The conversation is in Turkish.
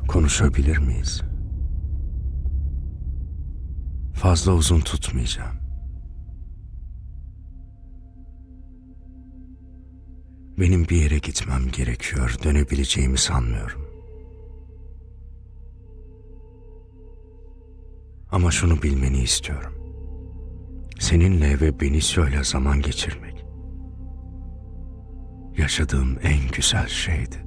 Konuşabilir miyiz? Fazla uzun tutmayacağım. Benim bir yere gitmem gerekiyor. Dönebileceğimi sanmıyorum. Ama şunu bilmeni istiyorum. Seninle ve Benicio'yla zaman geçirmek yaşadığım en güzel şeydi.